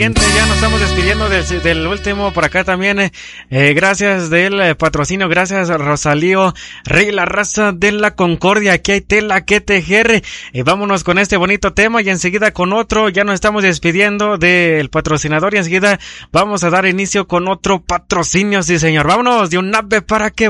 Ya nos estamos despidiendo del último por acá también. Gracias del patrocinio, gracias a Rosalío Rey, la raza de la Concordia. Aquí hay tela que tejer. Vámonos con este bonito tema y enseguida con otro. Ya nos estamos despidiendo del patrocinador y enseguida vamos a dar inicio con otro patrocinio. Sí, señor. Vámonos de un ave para que